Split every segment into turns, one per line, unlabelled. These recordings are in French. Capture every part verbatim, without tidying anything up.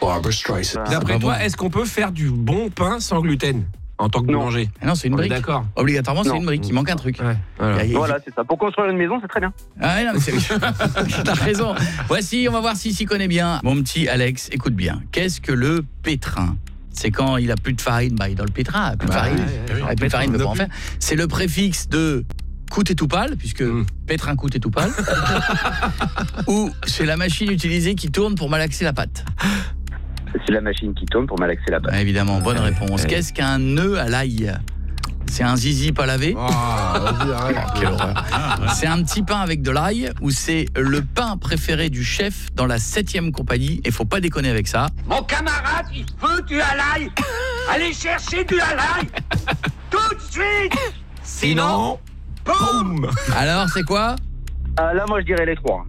Barbra Streisand.
D'après toi,
bon.
est-ce qu'on peut faire du bon pain sans gluten en tant que
Non.
boulanger?
Ah non, c'est une
On est
brique.
d'accord.
Obligatoirement, c'est
Non.
une brique. Il manque un truc.
Ouais, voilà.
Il y a-
Voilà, c'est ça. Pour construire une maison, c'est très bien.
Ah ouais, non, mais c'est... T'as raison. Voici, on va voir s'il s'y connaît bien. Mon petit Alex, écoute bien. Qu'est-ce que le pétrin? C'est quand il a plus de farine, bah il est dans le pétrin, plus de
Bah,
farine.
ouais, ouais,
Ah,
ouais.
plus de farine, il ne peut pas en
Pétrin,
faire. C'est le préfixe de coûte et tout pâle, puisque
Mm.
pétrin coûte et tout pâle. Ou c'est la machine utilisée qui tourne pour malaxer la pâte.
C'est la machine qui tourne pour malaxer la pâte.
Ah, évidemment, bonne
Ouais,
réponse.
ouais.
Qu'est-ce qu'un nœud à l'ail? C'est un zizi pas lavé?
Ah, vas-y, arrête.
Oh, quelle horreur. C'est un petit pain avec de l'ail ou c'est le pain préféré du chef dans la septième compagnie? Et faut pas déconner avec ça.
Mon camarade, il veut du halal. Allez chercher du halal. Tout de suite.
Sinon, boum.
Alors, c'est quoi?
Ah, là, moi, je dirais les trois.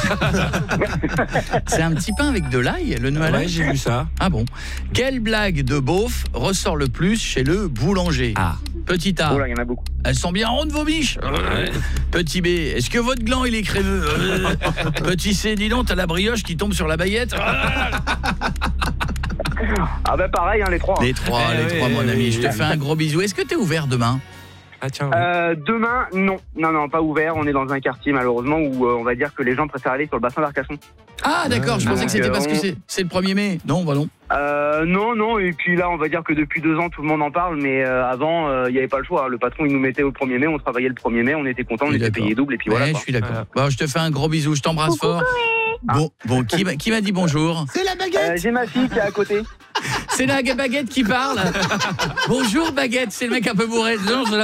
C'est un petit pain avec de l'ail, le nœud à
Ouais,
l'ail?
j'ai vu ça.
Ah bon? Quelle blague de beauf ressort le plus chez le boulanger?
Ah.
Petit A,
Oh là, il y en a beaucoup.
elles sont bien rondes vos biches. Petit B, est-ce que votre gland il est crémeux? Petit C, dis donc, t'as la brioche qui tombe sur la baguette.
Ah ben pareil, hein, les trois.
Les trois,
Eh
les
oui,
trois, mon
oui,
ami.
oui,
Je te
oui.
fais un gros bisou. Est-ce que t'es ouvert demain?
Ah tiens.
Euh, demain, non. Non, non, pas ouvert. On est dans un quartier, malheureusement, où euh, on va dire que les gens préfèrent aller sur le bassin d'Arcachon.
Ah d'accord, je
Ah,
pensais que c'était
donc,
parce que
on-
c'est c'est le premier mai. Non, bah non.
Euh, non, non, et puis là, on va dire que depuis deux ans, tout le monde en parle, mais euh, avant, euh, il n'y avait pas le choix. Le patron, il nous mettait au premier mai, on travaillait le premier mai, on était content, on
Oui,
était
d'accord.
payé double, et puis
Ouais,
voilà.
je
quoi.
suis d'accord.
Voilà.
Bon, je te fais un gros bisou, je t'embrasse fort. Bon, bon, qui m'a qui m'a dit bonjour?
C'est la baguette.
Euh, J'ai ma fille qui est à côté.
C'est la baguette qui parle. Bonjour baguette, c'est le mec un peu bourré. Non, je